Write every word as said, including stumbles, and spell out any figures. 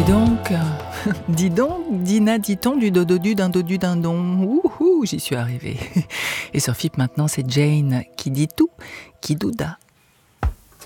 donc, euh, dis donc, Dina, dit-on, du dodo-du, d'un dodu, d'un don. Ouhou, j'y suis arrivée. Et sur F I P maintenant, c'est Jane qui dit tout, qui douda.